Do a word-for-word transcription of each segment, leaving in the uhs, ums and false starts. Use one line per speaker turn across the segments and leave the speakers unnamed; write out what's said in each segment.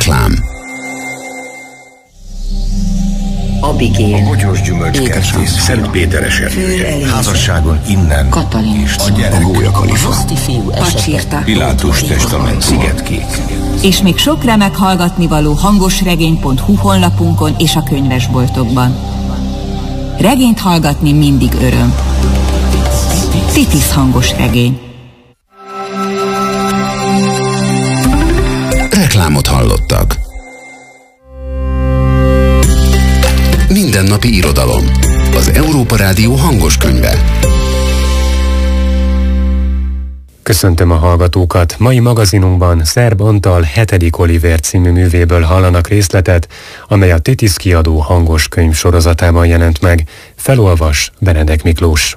Reklám.
Abigél,
a bogyós gyümölcskertész, Szentpéter eserője, házasságon innen,
Katalin,
és a gyerek,
a Gólya Kalifa,
Pacsirta,
Pilátus testament, Szigetkék.
És még sok remek hallgatnivaló hangosregény pont hu honlapunkon és a könyvesboltokban. Regényt hallgatni mindig öröm. Titis hangosregény.
Reklámot hallottak. Mindennapi irodalom. Az Európa Rádió hangos könyve.
Köszöntöm a hallgatókat! Mai magazinunkban Szerb Antal hetedik Olivér című művéből hallanak részletet, amely a Titis kiadó hangos könyv sorozatában jelent meg. Felolvas Benedek Miklós.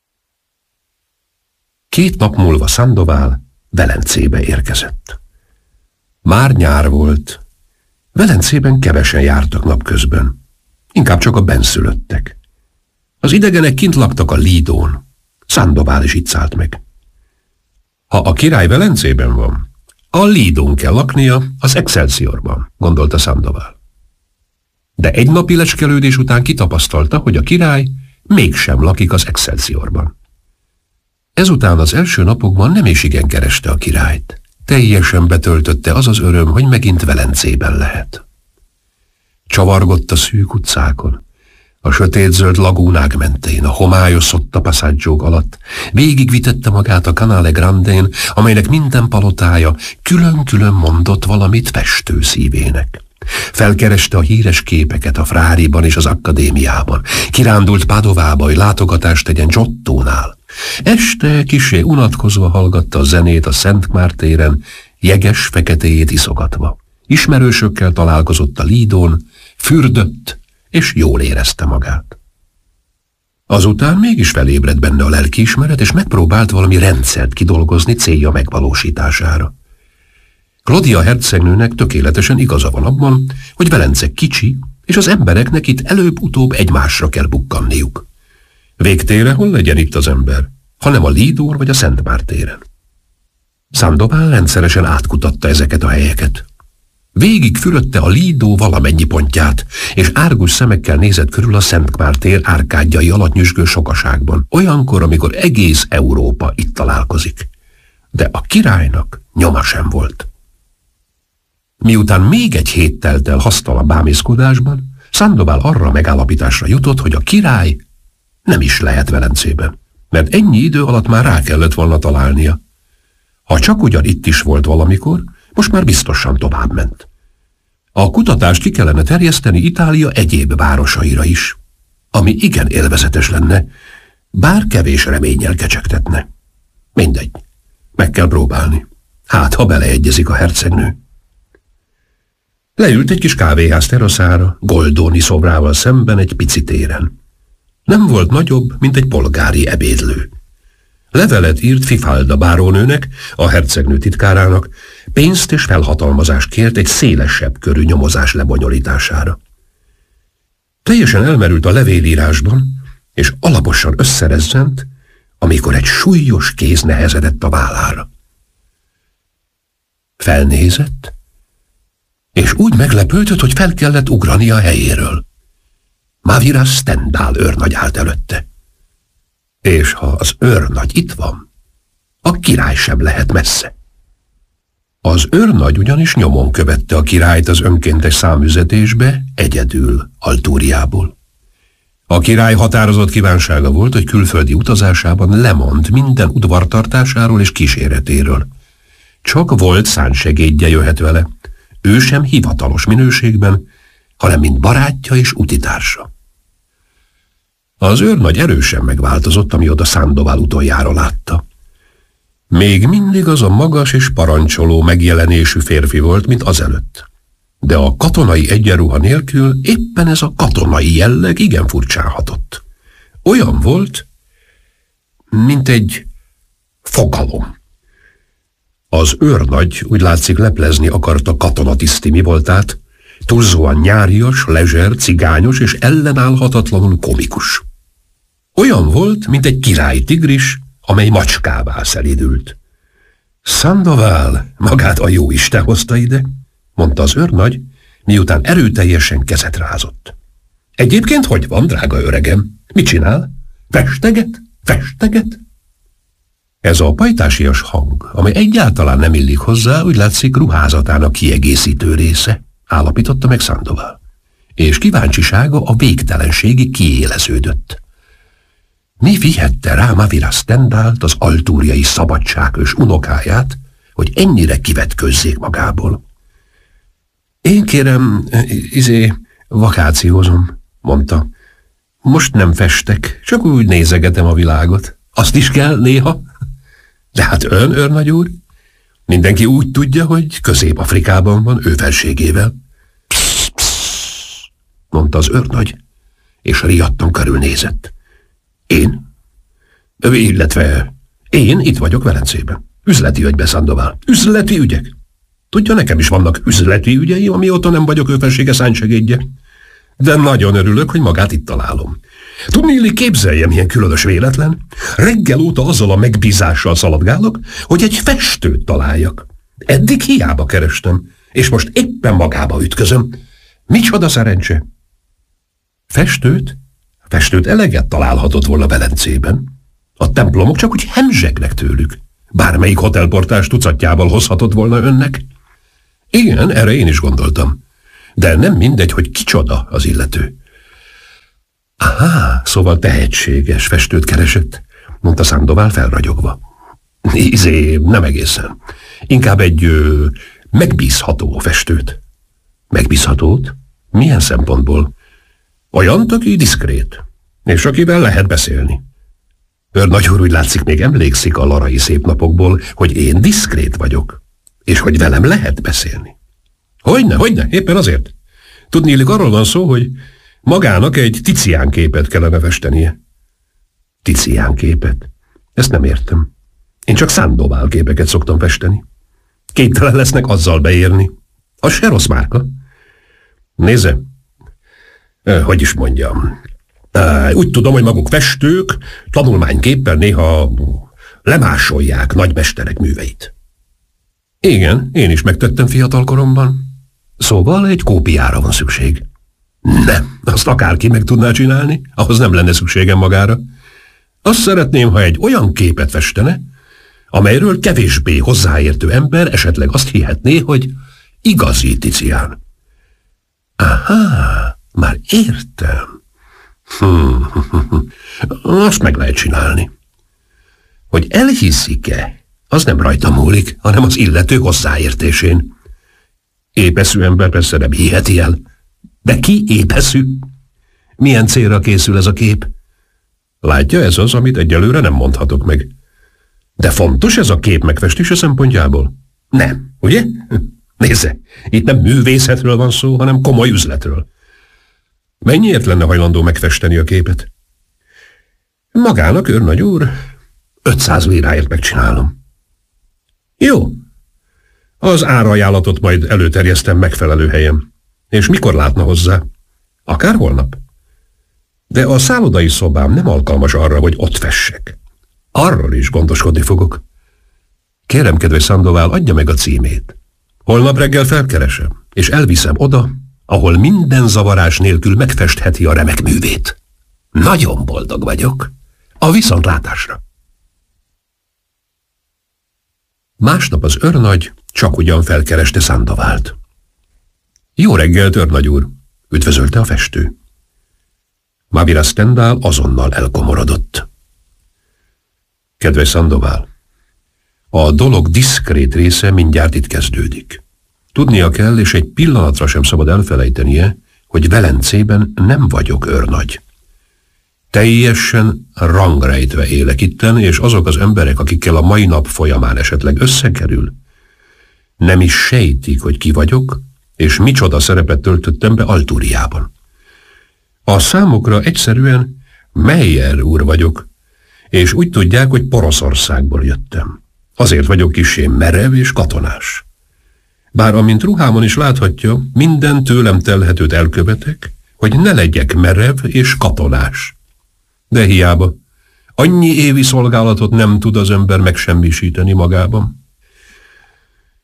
Két nap múlva Sandoval Velencébe érkezett. Már nyár volt. Velencében kevesen jártak napközben. Inkább csak a benszülöttek. Az idegenek kint laktak a Lidón. Sandoval is itt szállt meg. Ha a király Velencében van, a Lidón kell laknia az Excelsiorban, gondolta Sandoval. De egy napi lecskelődés után kitapasztalta, hogy a király mégsem lakik az Excelsiorban. Ezután az első napokban nem is igen kereste a királyt. Teljesen betöltötte az az öröm, hogy megint Velencében lehet. Csavargott a szűk utcákon, a sötétzöld lagúnák mentén, a homályos szotta passaggio alatt, végigvitette magát a Canale Grandén, amelynek minden palotája külön-külön mondott valamit festő szívének. Felkereste a híres képeket a Fráriban és az akadémiában, kirándult Padovába, hogy látogatást tegyen Giottónál. Este kissé unatkozva hallgatta a zenét a Szent Már téren, jeges feketéjét iszogatva. Ismerősökkel találkozott a Lidón, fürdött, és jól érezte magát. Azután mégis felébredt benne a lelkiismeret, és megpróbált valami rendszert kidolgozni célja megvalósítására. Claudia hercegnőnek tökéletesen igaza van abban, hogy Velence kicsi, és az embereknek itt előbb-utóbb egymásra kell bukkanniuk. Végtére hol legyen itt az ember, hanem a Lidón vagy a Szent Már téren. Sandoval rendszeresen átkutatta ezeket a helyeket. Végig fürödte a Lido valamennyi pontját, és árgus szemekkel nézett körül a Szent Már tér árkádjai alatt nyüzsgő sokaságban, olyankor, amikor egész Európa itt találkozik. De a királynak nyoma sem volt. Miután még egy hét telt el hasztal a bámészkodásban, Sandoval arra megállapításra jutott, hogy a király nem is lehet Velencében, mert ennyi idő alatt már rá kellett volna találnia. Ha csak ugyan itt is volt valamikor, most már biztosan tovább ment. A kutatást ki kellene terjeszteni Itália egyéb városaira is, ami igen élvezetes lenne, bár kevés reménnyel kecsegtetne. Mindegy, meg kell próbálni. Hát, ha beleegyezik a hercegnő. Leült egy kis kávéház teraszára, Goldoni szobrával szemben egy pici téren. Nem volt nagyobb, mint egy polgári ebédlő. Levelet írt Fifalda bárónőnek, a hercegnő titkárának, pénzt és felhatalmazást kért egy szélesebb körű nyomozás lebonyolítására. Teljesen elmerült a levélírásban, és alaposan összerezzent, amikor egy súlyos kéz nehezedett a vállára. Felnézett, és úgy meglepődött, hogy fel kellett ugrani a helyéről. Mavira Stendhal őrnagy állt előtte. És ha az őrnagy itt van, a király sem lehet messze. Az őrnagy ugyanis nyomon követte a királyt az önkéntes számüzetésbe, egyedül, Altúriából. A király határozott kívánsága volt, hogy külföldi utazásában lemond minden udvartartásáról és kíséretéről. Csak volt szánsegédje jöhet vele, ő sem hivatalos minőségben, hanem mint barátja és utitársa. Az őrnagy erősen megváltozott, amióta Sandoval utoljára látta. Még mindig az a magas és parancsoló megjelenésű férfi volt, mint azelőtt. De a katonai egyenruha nélkül éppen ez a katonai jelleg igen furcsán hatott. Olyan volt, mint egy fogalom. Az őrnagy úgy látszik leplezni akarta katonatiszti mi voltát, túlzóan nyárias, lezser, cigányos és ellenállhatatlanul komikus. Olyan volt, mint egy királyi tigris, amely macskává szelidült. Sandoval magát a jóisten hozta ide, mondta az őrnagy, miután erőteljesen kezet rázott. Egyébként hogy van, drága öregem? Mit csinál? Festeget? Festeget? Ez a pajtásias hang, amely egyáltalán nem illik hozzá, úgy látszik ruházatának kiegészítő része, állapította meg Sandoval, és kíváncsisága a végtelenségig kiéleződött. Mi vihette rá Mavira Stendált, az altúriai szabadságos unokáját, hogy ennyire kivetközzék magából? Én kérem, izé, vakációzom, mondta. Most nem festek, csak úgy nézegetem a világot. Azt is kell néha. De hát ön, őrnagy úr, mindenki úgy tudja, hogy Közép-Afrikában van ő felségével. Psz, psz, mondta az őrnagy, és riadtan körülnézett. Én? Illetve én itt vagyok Velencében. Üzleti ügybe, Sandoval. Üzleti ügyek. Tudja, nekem is vannak üzleti ügyeim, amióta nem vagyok ő felsége szánysegédje. De nagyon örülök, hogy magát itt találom. Tudnéli, képzeljem, ilyen különös véletlen. Reggel óta azzal a megbízással szaladgálok, hogy egy festőt találjak. Eddig hiába kerestem, és most éppen magába ütközöm. Micsoda szerencse! Festőt? Festőt eleget találhatott volna Velencében. A templomok csak úgy hemzsegnek tőlük. Bármelyik hotelportás tucatjával hozhatott volna önnek. Igen, erre én is gondoltam. De nem mindegy, hogy kicsoda az illető. Aha, szóval tehetséges festőt keresett, mondta Sandoval felragyogva. Izé, nem egészen. Inkább egy ö, megbízható festőt. Megbízhatót? Milyen szempontból? Olyant, aki diszkrét, és akivel lehet beszélni. Őrnagy úr, úgy látszik, még emlékszik a larai szép napokból, hogy én diszkrét vagyok, és hogy velem lehet beszélni. Hogyne, hogyne, éppen azért. Tudnélik, arról van szó, hogy magának egy Ticián képet kellene festenie. Ticián képet? Ezt nem értem. Én csak Sandoval képeket szoktam festeni. Képtelen lesznek azzal beérni. Az se rossz márka. Nézze, hogy is mondjam, úgy tudom, hogy maguk festők tanulmányképpen néha lemásolják nagymesterek műveit. Igen, én is megtettem fiatalkoromban. Szóval egy kópiára van szükség. Nem, azt akárki meg tudná csinálni, ahhoz nem lenne szükségem magára. Azt szeretném, ha egy olyan képet festene, amelyről kevésbé hozzáértő ember esetleg azt hihetné, hogy igazi Ticián. Aha, már értem. Hmm, azt meg lehet csinálni. Hogy elhiszik-e, az nem rajta múlik, hanem az illető hozzáértésén. Épeszű ember persze nem hiheti el. De ki épeszű? Milyen célra készül ez a kép? Látja, ez az, amit egyelőre nem mondhatok meg. De fontos ez a kép megfestése szempontjából? Nem, ugye? Nézze, itt nem művészetről van szó, hanem komoly üzletről. Mennyiért lenne hajlandó megfesteni a képet? Magának, őrnagy úr, ötszáz líráért megcsinálom. Jó. Az árajánlatot majd előterjesztem megfelelő helyen. És mikor látna hozzá? Akár holnap. De a szállodai szobám nem alkalmas arra, hogy ott fessek. Arról is gondoskodni fogok. Kérem, kedves Sandoval, adja meg a címét. Holnap reggel felkeresem, és elviszem oda, ahol minden zavarás nélkül megfestheti a remek művét. Nagyon boldog vagyok. A viszontlátásra. Másnap az őrnagy csak ugyan felkereste Sandovált. Jó reggelt, őrnagy úr, üdvözölte a festő. Mavira Stendhal azonnal elkomorodott. Kedves Sandoval, a dolog diszkrét része mindjárt itt kezdődik. Tudnia kell, és egy pillanatra sem szabad elfelejtenie, hogy Velencében nem vagyok őrnagy. Teljesen rangrejtve élek itten, és azok az emberek, akikkel a mai nap folyamán esetleg összekerül, nem is sejtik, hogy ki vagyok, és micsoda szerepet töltöttem be Altúriában. A számukra egyszerűen Meyer úr vagyok, és úgy tudják, hogy Poroszországból jöttem. Azért vagyok kissé merev és katonás. Bár amint ruhámon is láthatja, minden tőlem telhetőt elkövetek, hogy ne legyek merev és katonás. De hiába, annyi évi szolgálatot nem tud az ember megsemmisíteni magában.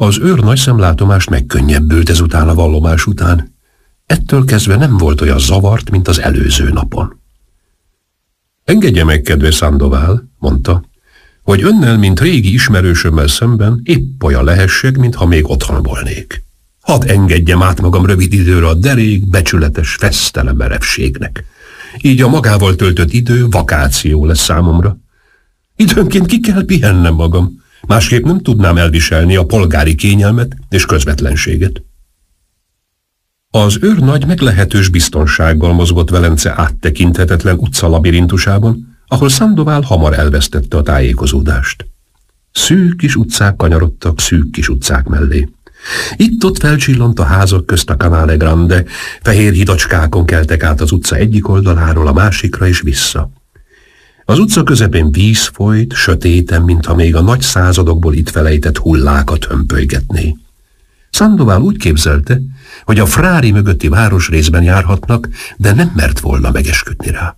Az őrnagy szemlátomást megkönnyebbült ezután a vallomás után. Ettől kezdve nem volt olyan zavart, mint az előző napon. Engedje meg, kedves Sandoval, mondta, hogy önnel, mint régi ismerősömmel szemben épp olyan lehessek, mintha még otthon volnék. Hadd engedjem át magam rövid időre a derék, becsületes, fesztelen merevségnek. Így a magával töltött idő vakáció lesz számomra. Időnként ki kell pihennem magam, másképp nem tudnám elviselni a polgári kényelmet és közvetlenséget. Az őrnagy meglehetős biztonsággal mozgott Velence áttekinthetetlen utca labirintusában, ahol Sandoval hamar elvesztette a tájékozódást. Szűk kis utcák kanyarodtak szűk kis utcák mellé. Itt-ott felcsillant a házak közt a Canale Grande, fehér hidacskákon keltek át az utca egyik oldaláról a másikra és vissza. Az utca közepén víz folyt, sötéten, mintha még a nagy századokból itt felejtett hullákat hömpölygetné. Sandoval úgy képzelte, hogy a Frari mögötti városrészben járhatnak, de nem mert volna megesküdni rá.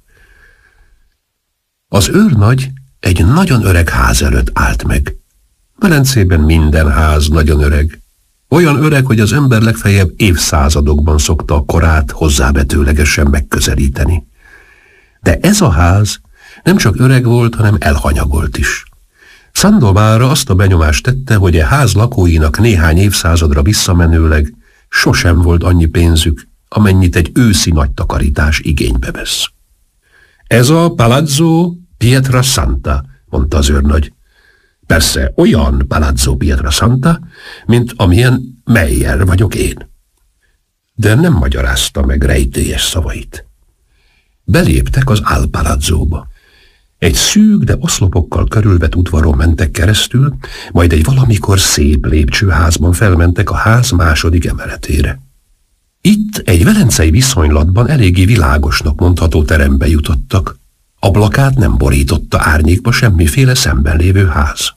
Az őrnagy egy nagyon öreg ház előtt állt meg. Velencében minden ház nagyon öreg. Olyan öreg, hogy az ember legfeljebb évszázadokban szokta a korát hozzávetőlegesen megközelíteni. De ez a ház nem csak öreg volt, hanem elhanyagolt is. Sandovalra azt a benyomást tette, hogy a ház lakóinak néhány évszázadra visszamenőleg sosem volt annyi pénzük, amennyit egy őszi nagy takarítás igénybe vesz. Ez a Palazzo Pietrasanta, mondta az őrnagy. Persze olyan Palazzo Pietrasanta, mint amilyen Meyer vagyok én. De nem magyarázta meg rejtélyes szavait. Beléptek az Al Palazzóba. Egy szűk, de oszlopokkal körülvett udvaron mentek keresztül, majd egy valamikor szép lépcsőházban felmentek a ház második emeletére. Itt egy velencei viszonylatban eléggé világosnak mondható terembe jutottak. Ablakát nem borította árnyékba semmiféle szemben lévő ház.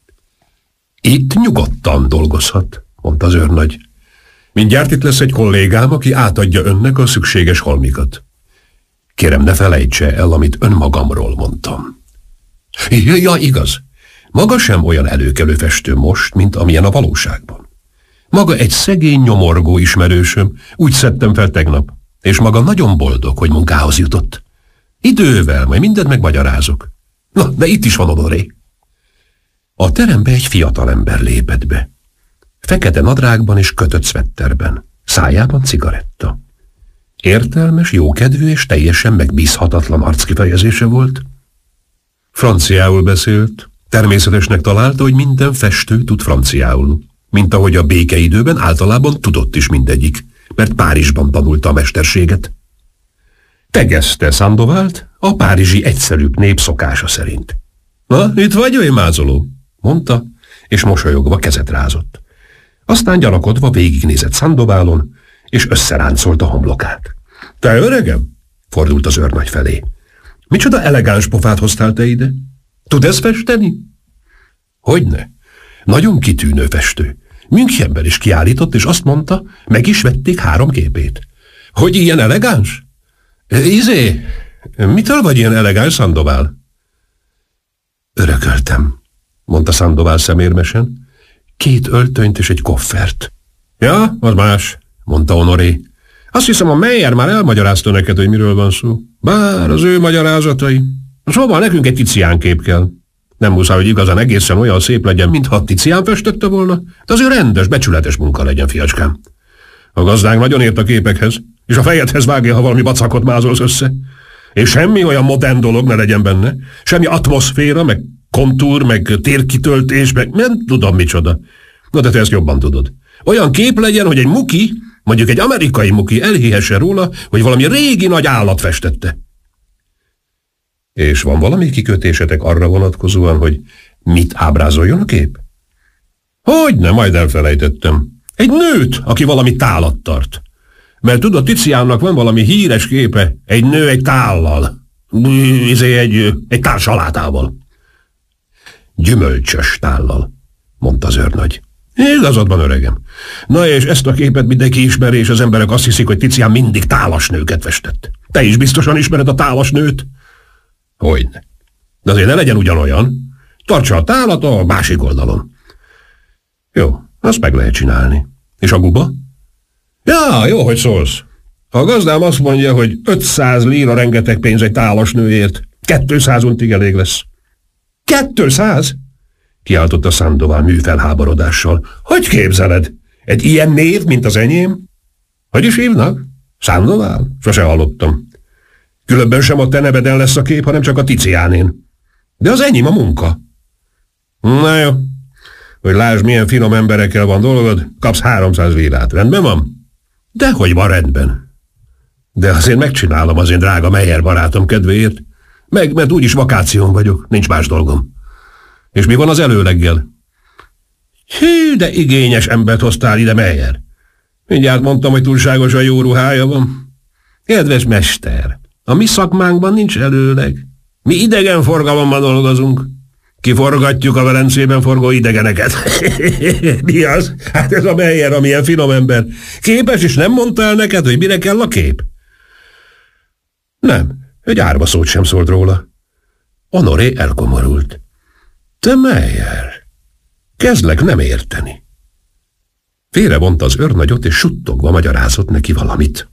Itt nyugodtan dolgozhat, mondta az őrnagy. Mindjárt itt lesz egy kollégám, aki átadja önnek a szükséges holmikat. Kérem, ne felejtse el, amit önmagamról mondtam. Ja, ja, igaz. Maga sem olyan előkelő festő most, mint amilyen a valóságban. Maga egy szegény, nyomorgó ismerősöm, úgy szedtem fel tegnap, és maga nagyon boldog, hogy munkához jutott. Idővel, majd mindent megmagyarázok. Na, de itt is van Honoré. A terembe egy fiatal ember lépett be. Fekete nadrágban és kötött szvetterben, szájában cigaretta. Értelmes, jókedvű és teljesen megbízhatatlan arckifejezése volt. Franciául beszélt, természetesnek találta, hogy minden festő tud franciául, mint ahogy a békeidőben általában tudott is mindegyik, mert Párizsban tanulta a mesterséget. Tegezte Sandovalt a párizsi egyszerűbb nép szokása szerint. Na, itt vagy, olyan mázoló, mondta, és mosolyogva kezet rázott. Aztán gyanakodva végignézett Sandovalon, és összeráncolta a homlokát. Te öregem? Fordult az őrnagy felé. Micsoda elegáns pofát hoztál te ide? Tud ez festeni? Hogyne? Nagyon kitűnő festő. Münchenben is kiállított, és azt mondta, meg is vették három képét. Hogy ilyen elegáns? Izé, mitől vagy ilyen elegáns, Sandoval? Örököltem, mondta Sandoval szemérmesen. Két öltönyt és egy koffert. Ja, az más, mondta Honoré. Azt hiszem, a Meyer már elmagyarázta neked, hogy miről van szó. Bár az ő magyarázatai. Szóval nekünk egy Tizián kép kell. Nem muszáj, hogy igazán egészen olyan szép legyen, mintha Tizián festette volna, de azért rendes, becsületes munka legyen, fiacskám. A gazdánk nagyon ért a képekhez, és a fejedhez vágja, ha valami vacakot mázolsz össze. És semmi olyan modern dolog ne legyen benne, semmi atmoszféra, meg kontúr, meg térkitöltés, meg nem tudom micsoda. Na de te ezt jobban tudod. Olyan kép legyen, hogy egy muki, mondjuk egy amerikai muki elhihesse róla, hogy valami régi nagy állat festette. És van valami kikötésetek arra vonatkozóan, hogy mit ábrázoljon a kép? Hogyne, majd elfelejtettem. Egy nőt, aki valami tálat tart. Mert tudod, Tiziánnak van valami híres képe, egy nő egy tállal. Izé egy, egy társalátával. Gyümölcsös tállal, mondta az őrnagy. Igazad van, öregem. Na és ezt a képet mindenki ismeri, és az emberek azt hiszik, hogy Tizián mindig tálas nőket festett. Te is biztosan ismered a tálas nőt? Hogyne. De azért ne legyen ugyanolyan. Tartsa a tálat a másik oldalon. Jó, Azt meg lehet csinálni. És a guba? Ja, jó, hogy szólsz. A gazdám azt mondja, hogy ötszáz líra rengeteg pénz egy tálas nőért. kétszáz untig elég lesz. kétszáz? Kiáltotta Sandoval műfelháborodással. Hogy képzeled? Egy ilyen név, mint az enyém? Hogy is hívnak? Sandoval? Sose hallottam. Különben sem a te neveden lesz a kép, hanem csak a Tiziánén. De az enyém a munka. Na jó, hogy lásd, milyen finom emberekkel van dolgod, kapsz háromszáz lírát. Rendben van? Dehogy van rendben. De azért megcsinálom az én drága Meyer barátom kedvéért. Meg, mert úgyis vakáción vagyok, nincs más dolgom. És mi van az előleggel? Hű, de igényes embert hoztál ide, Meyer. Mindjárt mondtam, hogy túlságosan jó ruhája van. Kedves mester, a mi szakmánkban nincs előleg. Mi idegenforgalomban dolgozunk. Kiforgatjuk a Velencében forgó idegeneket. Mi az? Hát ez a Meyer, amilyen finom ember. Képes, és nem mondtál neked, hogy mire kell a kép? Nem, egy árva szót sem szólt róla. Honoré elkomorult. Te Meyer, kezdlek nem érteni. Félrevonta az őrnagyot, és suttogva magyarázott neki valamit.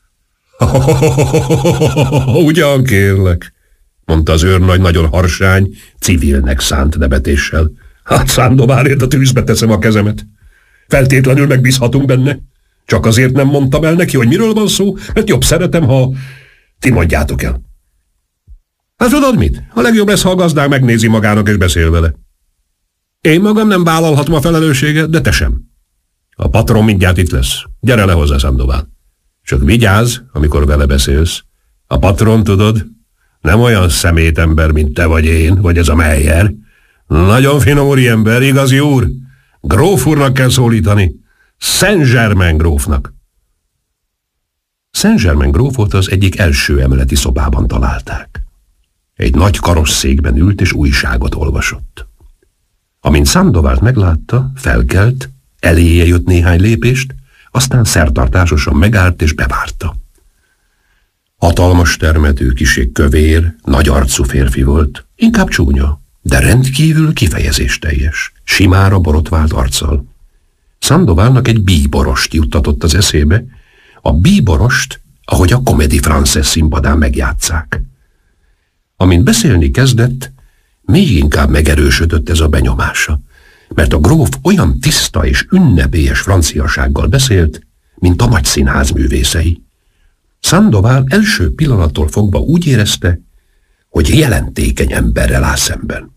Ugyan kérlek, mondta az őrnagy nagyon harsány, civilnek szánt nevetéssel. Hát Sandoválért a tűzbe teszem a kezemet. Feltétlenül megbízhatunk benne. Csak azért nem mondtam el neki, hogy miről van szó, mert jobb szeretem, ha ti mondjátok el. Hát tudod mit? A legjobb lesz, ha a gazdák megnézi magának és beszél vele. Én magam nem vállalhatom a felelősséget, de te sem. A patron mindjárt itt lesz. Gyere le hozzá, Sandoval. Csak vigyázz, amikor vele beszélsz. A patron, tudod, nem olyan szemét ember, mint te vagy én, vagy ez a Meyer. Nagyon finom úriember, igazi úr. Gróf úrnak kell szólítani. Saint-Germain grófnak. Saint-Germain grófot az egyik első emeleti szobában találták. Egy nagy karosszékben ült és újságot olvasott. Amint Sandovalt meglátta, felkelt, eléje jött néhány lépést, aztán szertartásosan megállt és bevárta. Hatalmas termetű, kissé kövér, nagy arcú férfi volt, inkább csúnya, de rendkívül kifejezésteljes, simára borotvált arccal. Sandovalnak egy bíborost juttatott az eszébe, a bíborost, ahogy a Comédie Française színpadán megjátsszák. Amint beszélni kezdett, még inkább megerősödött ez a benyomása, mert a gróf olyan tiszta és ünnepélyes franciasággal beszélt, mint a nagy színház művészei. Sandoval első pillanattól fogva úgy érezte, hogy jelentékeny emberrel áll szemben.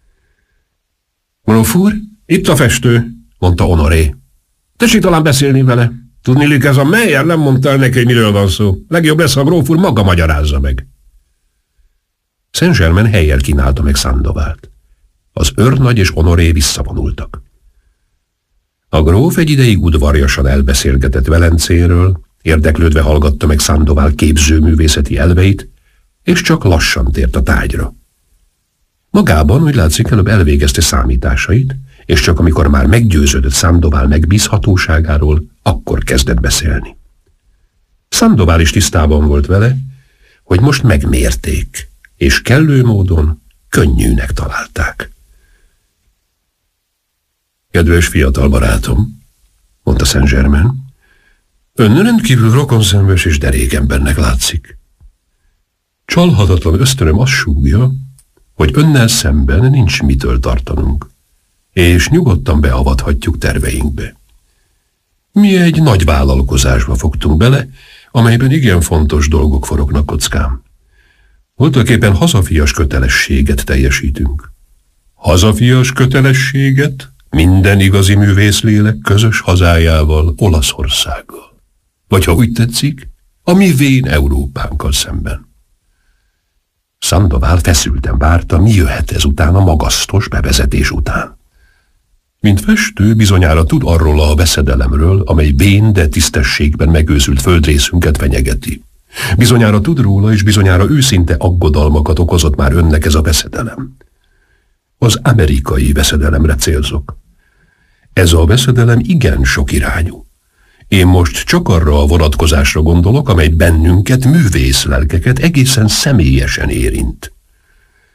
Gróf úr, itt a festő, mondta Honoré. Tessék talán beszélni vele. Tudniillik, ez a Meyer nem mondta el neki, hogy miről van szó. Legjobb lesz, ha a gróf úr maga magyarázza meg. Saint-Germain hellyel kínálta meg Sandovalt. Az őrnagy és Honoré visszavonultak. A gróf egy ideig udvarjasan elbeszélgetett Velencéről, érdeklődve hallgatta meg Sandoval képzőművészeti elveit, és csak lassan tért a tárgyra. Magában úgy látszik, előbb elvégezte számításait, és csak amikor már meggyőződött Sandoval megbízhatóságáról, akkor kezdett beszélni. Sandoval is tisztában volt vele, hogy most megmérték, és kellő módon könnyűnek találták. Kedves fiatal barátom, mondta Saint-Germain, ön rendkívül rokonszenves és derék embernek látszik. Csalhatatlan ösztönöm azt súgja, hogy önnel szemben nincs mitől tartanunk, és nyugodtan beavathatjuk terveinkbe. Mi egy nagy vállalkozásba fogtunk bele, amelyben igen fontos dolgok forognak kockán. Voltaképpen hazafias kötelességet teljesítünk. Hazafias kötelességet minden igazi művészlélek közös hazájával, Olaszországgal. Vagy ha úgy tetszik, a mi vén Európánkkal szemben. Sandoval feszülten várta, mi jöhet ezután a magasztos bevezetés után. Mint festő bizonyára tud arról a veszedelemről, amely vén, de tisztességben megőrzült földrészünket fenyegeti. Bizonyára tud róla, és bizonyára őszinte aggodalmakat okozott már önnek ez a veszedelem. Az amerikai veszedelemre célzok. Ez a veszedelem igen sok irányú. Én most csak arra a vonatkozásra gondolok, amely bennünket, művészlelkeket egészen személyesen érint.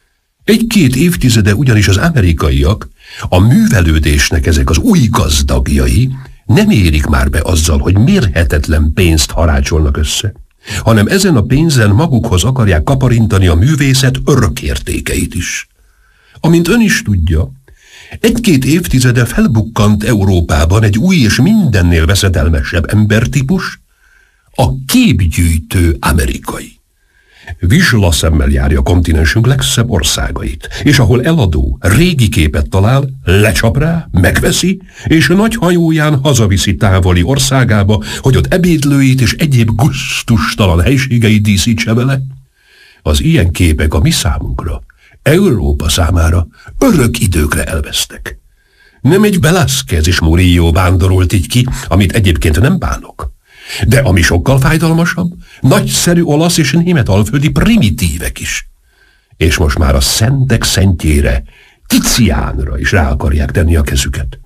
Egy-két évtizede ugyanis az amerikaiak, a művelődésnek ezek az új gazdagjai nem érik már be azzal, hogy mérhetetlen pénzt harácsolnak össze, hanem ezen a pénzen magukhoz akarják kaparintani a művészet örökértékeit is. Amint ön is tudja, egy-két évtizede felbukkant Európában egy új és mindennél veszedelmesebb embertípus, a képgyűjtő amerikai. Vizslaszemmel járja a kontinensünk legszebb országait, és ahol eladó régi képet talál, lecsap rá, megveszi, és nagy hajóján hazaviszi távoli országába, hogy ott ebédlőit és egyéb gusztustalan helységeit díszítse vele. Az ilyen képek a mi számunkra, Európa számára örök időkre elvesztek. Nem egy Velázquez és Murillo vándorolt így ki, amit egyébként nem bánok, de ami sokkal fájdalmasabb, nagyszerű olasz és német alföldi primitívek is. És most már a szentek szentjére, Tiziánra is rá akarják tenni a kezüket.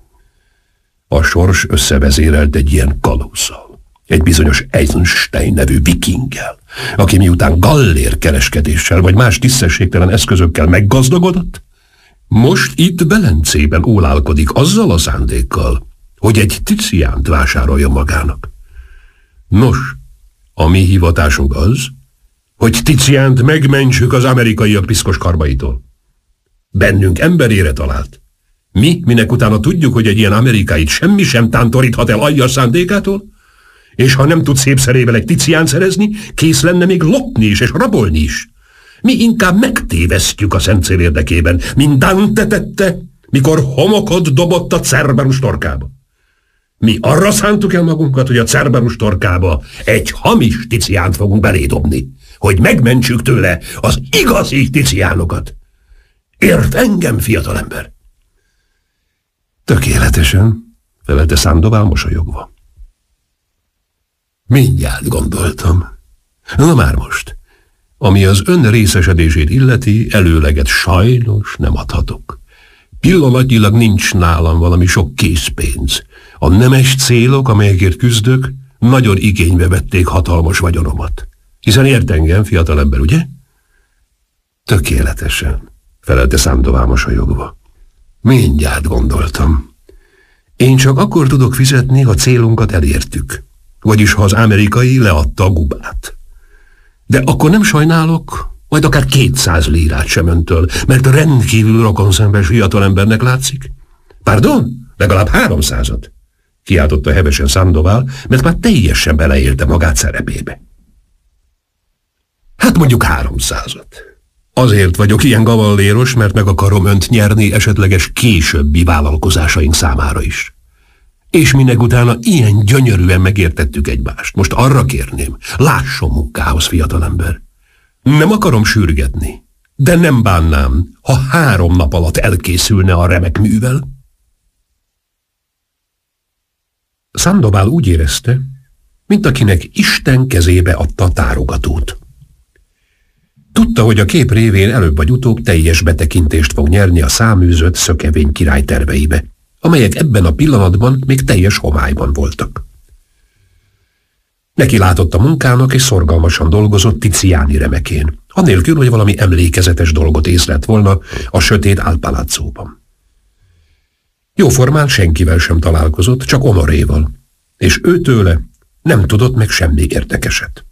A sors összevezérelt egy ilyen kalózzal, egy bizonyos Eisenstein nevű vikinggel, aki miután gallér kereskedéssel vagy más tisztességtelen eszközökkel meggazdagodott, most itt Velencében ólálkodik azzal a szándékkal, hogy egy Tiziánt vásároljon magának. Nos, a mi hivatásunk az, hogy Tiziánt megmentsük az amerikaiak piszkos karmaitól. Bennünk emberére talált. Mi, minek utána tudjuk, hogy egy ilyen amerikáit semmi sem tántoríthat el aljas szándékától, és ha nem tud szép szerével egy Tiziánt szerezni, kész lenne még lopni is és rabolni is. Mi inkább megtévesztjük a szent cél érdekében, mint Dante tette, mikor homokot dobott a Cerberus torkába. Mi arra szántuk el magunkat, hogy a Cerberus torkába egy hamis Tiziánt fogunk belédobni, hogy megmentsük tőle az igazi Tiziánokat. Ért engem, fiatalember? Tökéletesen, felelte Sandoval mosolyogva. Mindjárt gondoltam. Na már most, ami az ön részesedését illeti, előleget sajnos nem adhatok. Pillanatnyilag nincs nálam valami sok készpénz. A nemes célok, amelyekért küzdök, nagyon igénybe vették hatalmas vagyonomat. Hiszen ért engem, fiatalember, ugye? Tökéletesen, felelte Sandoval mosolyogva. Mindjárt gondoltam. Én csak akkor tudok fizetni, ha célunkat elértük. Vagyis ha az amerikai leadta a gubát. De akkor nem sajnálok, majd akár kétszáz lírát sem öntől, mert rendkívül rokonszembes fiatalembernek látszik. Pardon? Legalább háromszázat? Kiáltotta hevesen Sandoval, mert már teljesen beleélte magát szerepébe. Hát mondjuk háromszázat. Azért vagyok ilyen gavalléros, mert meg akarom önt nyerni esetleges későbbi vállalkozásaink számára is. És minek utána ilyen gyönyörűen megértettük egymást. Most arra kérném, lásson munkához, fiatalember. Nem akarom sürgetni, de nem bánnám, ha három nap alatt elkészülne a remek művel. Sandoval úgy érezte, mint akinek Isten kezébe adta a tárogatót. Tudta, hogy a kép révén előbb vagy utóbb teljes betekintést fog nyerni a száműzött Szökevény király terveibe, amelyek ebben a pillanatban még teljes homályban voltak. Neki látott a munkának, és szorgalmasan dolgozott Tiziáni remekén, anélkül, hogy valami emlékezetes dolgot észlelt volna a sötét álpaláccóban. Jóformán senkivel sem találkozott, csak Honoréval, és őtőle nem tudott meg semmi érdekeset.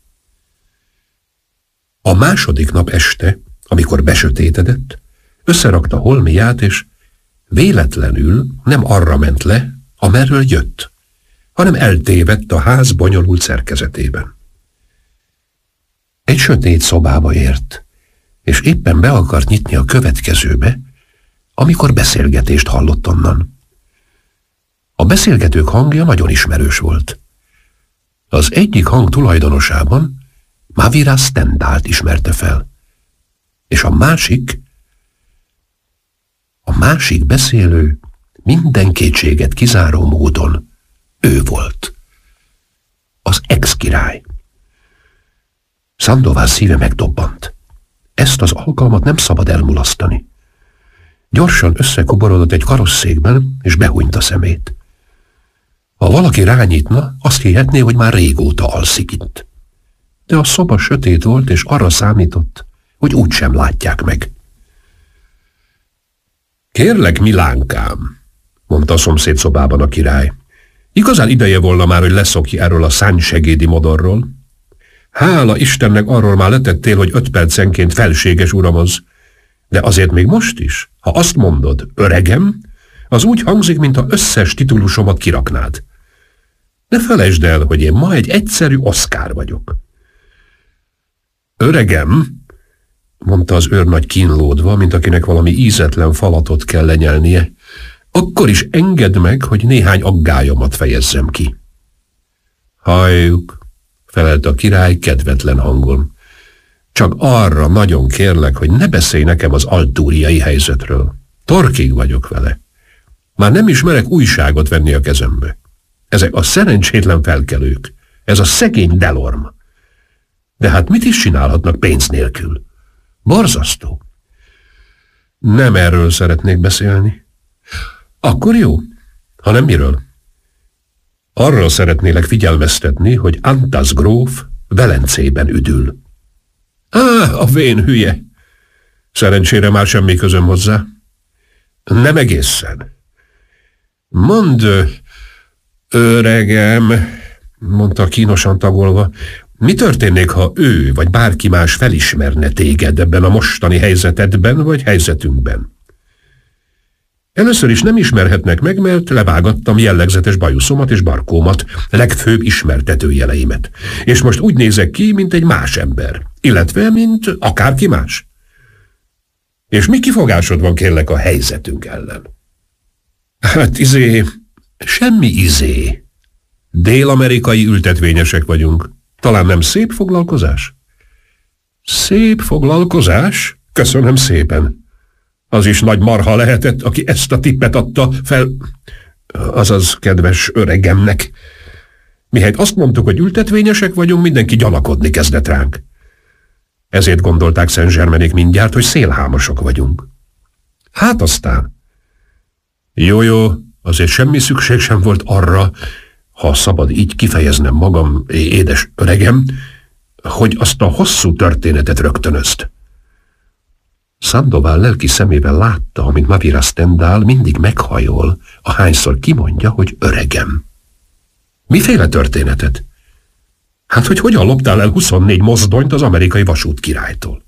A második nap este, amikor besötétedett, összerakta holmiát, és véletlenül nem arra ment le, amerről jött, hanem eltévedt a ház bonyolult szerkezetében. Egy sötét szobába ért, és éppen be akart nyitni a következőbe, amikor beszélgetést hallott onnan. A beszélgetők hangja nagyon ismerős volt. Az egyik hang tulajdonosában Mavira Stendált ismerte fel, és a másik, a másik beszélő minden kétséget kizáró módon ő volt. Az ex-király. Sandoval szíve megdobbant. Ezt az alkalmat nem szabad elmulasztani. Gyorsan összekoborodott egy karosszékben, és behúnyt a szemét. Ha valaki rányitna, azt hihetné, hogy már régóta alszik itt. De a szoba sötét volt, és arra számított, hogy úgysem látják meg. Kérlek, Milánkám, mondta a szomszéd szobában a király. Igazán ideje volna már, hogy leszokj erről a szánysegédi modorról. Hála Istennek, arról már letettél, hogy öt percenként felséges uramhoz. De azért még most is, ha azt mondod, öregem, az úgy hangzik, mintha összes titulusomat kiraknád. Ne felejtsd el, hogy én ma egy egyszerű Oszkár vagyok. Öregem, mondta az őrnagy kínlódva, mint akinek valami ízetlen falatot kell lenyelnie, akkor is engedd meg, hogy néhány aggályomat fejezzem ki. Halljuk, felelte a király kedvetlen hangon. Csak arra nagyon kérlek, hogy ne beszélj nekem az altúriai helyzetről. Torkig vagyok vele. Már nem ismerek újságot venni a kezembe. Ezek a szerencsétlen felkelők. Ez a szegény Delorme. De hát mit is csinálhatnak pénz nélkül? Borzasztó. Nem erről szeretnék beszélni. Akkor jó, hanem miről? Arról szeretnélek figyelmeztetni, hogy Antas gróf Velencében üdül. Á, a vén hülye! Szerencsére már semmi közöm hozzá. Nem egészen. Mondd, öregem, mondta kínosan tagolva, mi történnék, ha ő vagy bárki más felismerne téged ebben a mostani helyzetedben vagy helyzetünkben? Először is nem ismerhetnek meg, mert levágattam jellegzetes bajuszomat és barkómat, legfőbb ismertetőjeleimet. És most úgy nézek ki, mint egy más ember, illetve, mint akárki más. És mi kifogásod van, kérlek, a helyzetünk ellen? Hát izé, semmi izé. Dél-amerikai ültetvényesek vagyunk. Talán nem szép foglalkozás? Szép foglalkozás? Köszönöm szépen. Az is nagy marha lehetett, aki ezt a tippet adta fel, azaz kedves öregemnek. Mihelyt azt mondtuk, hogy ültetvényesek vagyunk, mindenki gyanakodni kezdett ránk. Ezért gondolták Saint-Germainék mindjárt, hogy szélhámosok vagyunk. Hát aztán. Jó-jó, azért semmi szükség sem volt arra, ha szabad így kifejeznem magam, édes öregem, hogy azt a hosszú történetet rögtönözd. Sandoval lelki szemével látta, amint Mavira Stendhal mindig meghajol, ahányszor kimondja, hogy öregem. Miféle történetet? Hát, hogy hogyan loptál el huszonnégy mozdonyt az amerikai vasút királytól?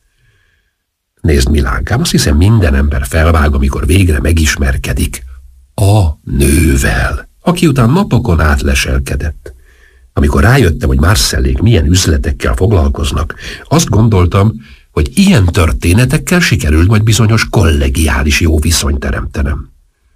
Nézd, Milánkám, azt hiszem minden ember felvág, amikor végre megismerkedik a nővel, aki után napokon át leselkedett. Amikor rájöttem, hogy Marcellék milyen üzletekkel foglalkoznak, azt gondoltam, hogy ilyen történetekkel sikerült majd bizonyos kollegiális jó viszonyt teremtenem.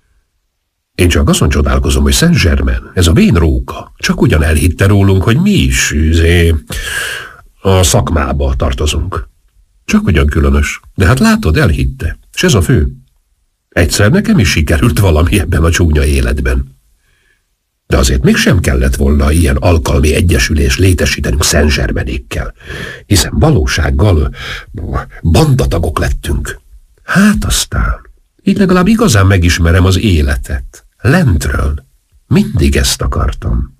Én csak azon csodálkozom, hogy Saint-Germain, ez a vén róka, csak ugyan elhitte rólunk, hogy mi is üzé, a szakmába tartozunk. Csak ugyan különös, de hát látod, elhitte, és ez a fő. Egyszer nekem is sikerült valami ebben a csúnya életben. De azért mégsem kellett volna ilyen alkalmi egyesülés létesítenünk Saint-Germainékkel, hiszen valósággal bandatagok lettünk. Hát aztán, így legalább igazán megismerem az életet. Lentről. Mindig ezt akartam.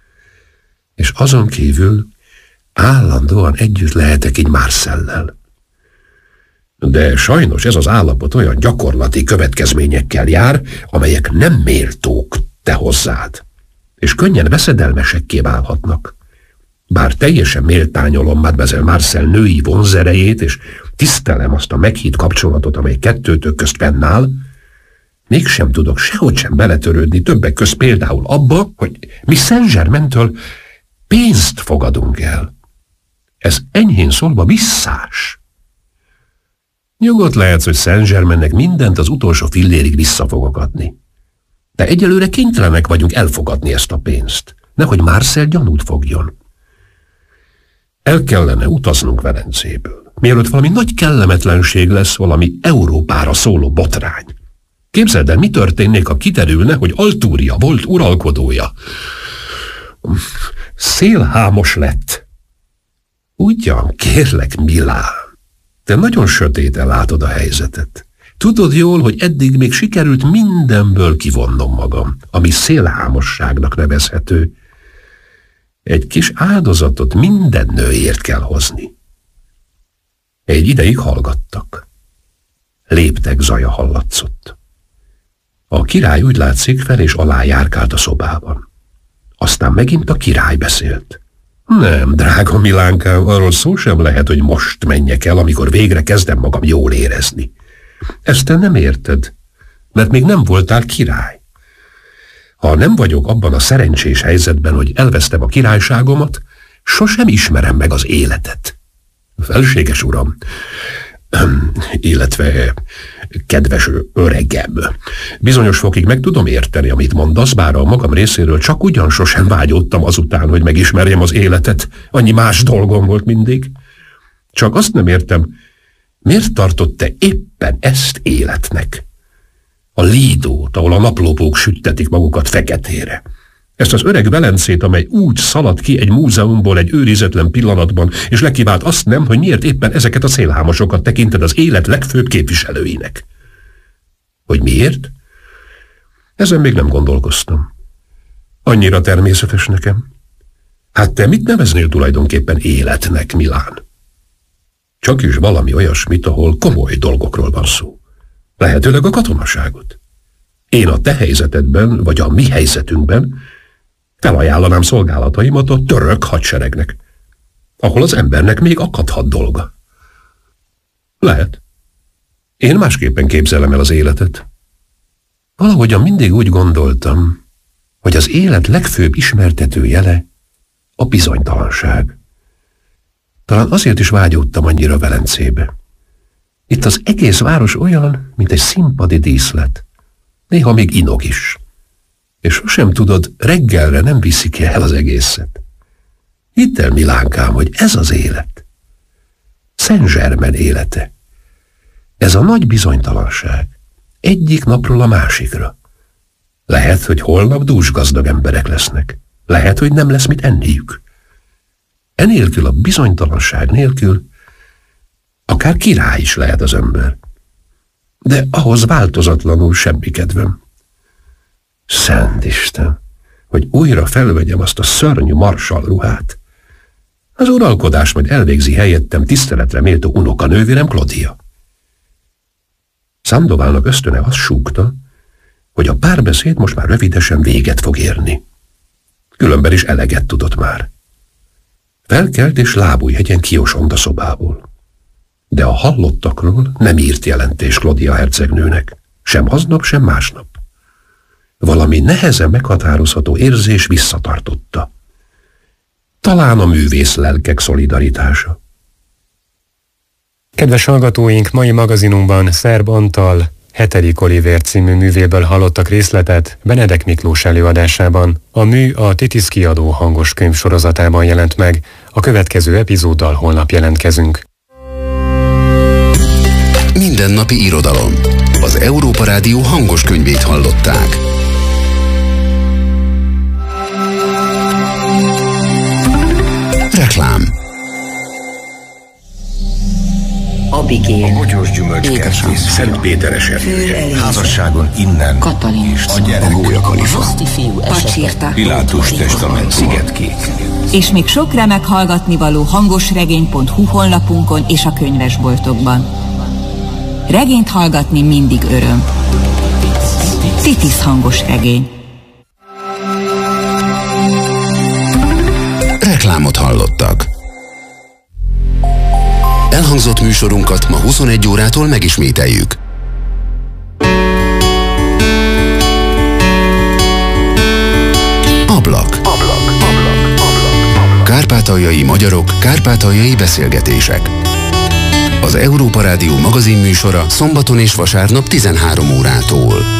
És azon kívül állandóan együtt lehetek így Marcellel. De sajnos ez az állapot olyan gyakorlati következményekkel jár, amelyek nem méltók te hozzád, és könnyen veszedelmesekké válhatnak. Bár teljesen méltányolom Mademoiselle Marcel női vonzerejét, és tisztelem azt a meghitt kapcsolatot, amely kettőtök közt fennáll, mégsem tudok sehogy sem beletörődni többek közt például abba, hogy mi Saint-Germaintől pénzt fogadunk el. Ez enyhén szólva visszás. Nyugodt lehetsz, hogy Saint-Germainnek mindent az utolsó fillérig vissza fogok adni. De egyelőre kénytelenek vagyunk elfogadni ezt a pénzt, nehogy Marcel gyanút fogjon. El kellene utaznunk Velencéből, mielőtt valami nagy kellemetlenség lesz, valami Európára szóló botrány. Képzeld el, mi történnék, ha kiderülne, hogy Altúria volt uralkodója. Szélhámos lett. Ugyan, kérlek, Milán, te nagyon sötéten látod a helyzetet. Tudod jól, hogy eddig még sikerült mindenből kivonnom magam, ami szélhámosságnak nevezhető. Egy kis áldozatot minden nőért kell hozni. Egy ideig hallgattak. léptek zaja hallatszott. A király úgy látszik fel és alá járkált a szobában. Aztán megint a király beszélt. Nem, drága Milánkám, arról szó sem lehet, hogy most menjek el, amikor végre kezdem magam jól érezni. Ezt te nem érted, mert még nem voltál király. Ha nem vagyok abban a szerencsés helyzetben, hogy elvesztem a királyságomat, sosem ismerem meg az életet. Felséges uram, illetve kedves öregem, bizonyos fokig meg tudom érteni, amit mondasz, bár a magam részéről csak ugyan sosem vágyódtam azután, hogy megismerjem az életet, annyi más dolgom volt mindig. Csak azt nem értem, miért tartott te éppen ezt életnek? A Lidót, ahol a naplópók süttetik magukat feketére. Ezt az öreg Velencét, amely úgy szaladt ki egy múzeumból egy őrizetlen pillanatban, és lekivált azt nem, hogy miért éppen ezeket a szélhámosokat tekinted az élet legfőbb képviselőinek. Hogy miért? Ezen még nem gondolkoztam. Annyira természetes nekem. Hát te mit neveznél tulajdonképpen életnek, Milán? Csak is valami olyasmit, ahol komoly dolgokról van szó. Lehetőleg a katonaságot. Én a te helyzetedben, vagy a mi helyzetünkben felajánlanám szolgálataimat a török hadseregnek, ahol az embernek még akadhat dolga. Lehet. Én másképpen képzelem el az életet. Valahogyan mindig úgy gondoltam, hogy az élet legfőbb ismertető jele a bizonytalanság. Talán azért is vágyódtam annyira Velencébe. Itt az egész város olyan, mint egy színpadi díszlet. Néha még inog is. És sosem tudod, reggelre nem viszik el az egészet. Hidd el, Milánkám, hogy ez az élet. Saint-Germain élete. Ez a nagy bizonytalanság. Egyik napról a másikra. Lehet, hogy holnap dúsgazdag emberek lesznek. Lehet, hogy nem lesz mit enniük. Enélkül, a bizonytalanság nélkül akár király is lehet az ember. De ahhoz változatlanul semmi kedvem. Szent Isten, hogy újra felvegyem azt a szörnyű marsall ruhát. Az uralkodás majd elvégzi helyettem tiszteletre méltó unokanővérem Claudia. Sandoválnak ösztöne azt súgta, hogy a párbeszéd most már rövidesen véget fog érni. Különben is eleget tudott már. Felkelt és lábújhegyen kiosont a szobából. De a hallottakról nem írt jelentés Claudia hercegnőnek, sem aznap, sem másnap. Valami nehezen meghatározható érzés visszatartotta. Talán a művész lelkek szolidaritása.
Kedves hallgatóink, mai magazinunkban Szerb Antal hetedik Olivér című művéből hallottak részletet Benedek Miklós előadásában. A mű a Titisz kiadó hangos könyv sorozatában jelent meg. A következő epizóddal holnap jelentkezünk.
Mindennapi irodalom. Az Európa Rádió hangos könyvét hallották. Reklám.
Abigail.
A bogyós gyümölcskert, Szent Péter esetén, házasságon innen,
Katalin.
a gyerek,
A Gólya Kalifa.
Pacsirta.
Pilátus testament, Szigetkék.
És még sok remek hallgatnivaló hangosregény pont hu honlapunkon és a könyvesboltokban. Regényt hallgatni mindig öröm. Titisz hangos regény.
Reklámot hallottak. Elhangzott műsorunkat ma huszonegy órától megismételjük. Ablak. Ablak. Ablak. Ablak. Kárpátaljai magyarok, kárpátaljai beszélgetések. Az Európa Rádió magazinműsora szombaton és vasárnap tizenhárom órától.